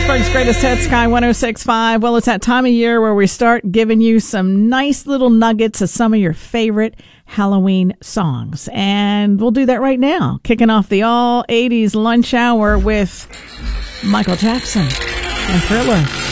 Pittsburgh's greatest hits, Sky 106.5. Well, it's that time of year where we start giving you some nice little nuggets of some of your favorite Halloween songs. And we'll do that right now, kicking off the all 80s lunch hour with Michael Jackson and Thriller.